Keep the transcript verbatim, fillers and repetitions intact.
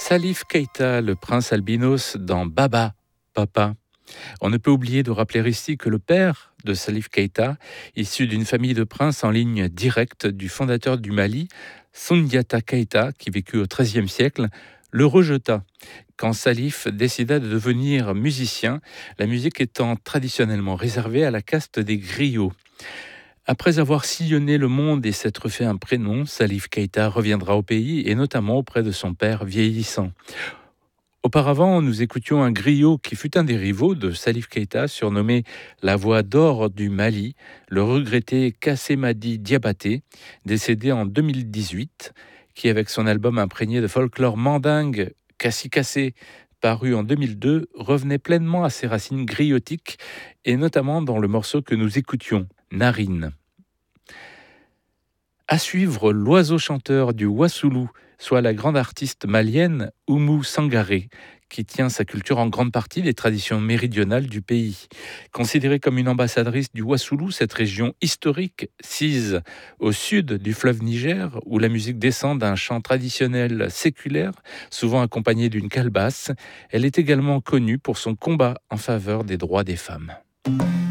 Salif Keïta, le prince albinos dans Baba, Papa. On ne peut oublier de rappeler ici que le père de Salif Keïta, issu d'une famille de princes en ligne directe du fondateur du Mali, Soundiata Keïta, qui vécut au treizième siècle, le rejeta quand Salif décida de devenir musicien, la musique étant traditionnellement réservée à la caste des griots. Après avoir sillonné le monde et s'être fait un prénom, Salif Keïta reviendra au pays et notamment auprès de son père vieillissant. Auparavant, nous écoutions un griot qui fut un des rivaux de Salif Keïta, surnommé la voix d'or du Mali, le regretté Kassemadi Diabaté, décédé en deux mille dix-huit, qui avec son album imprégné de folklore mandingue, Kassi Kassé, paru en deux mille deux, revenait pleinement à ses racines griotiques et notamment dans le morceau que nous écoutions, Narine. À suivre l'oiseau chanteur du Wassoulou, soit la grande artiste malienne Oumou Sangaré, qui tient sa culture en grande partie des traditions méridionales du pays. Considérée comme une ambassadrice du Wassoulou, cette région historique, sise au sud du fleuve Niger, où la musique descend d'un chant traditionnel séculaire, souvent accompagné d'une calebasse, elle est également connue pour son combat en faveur des droits des femmes.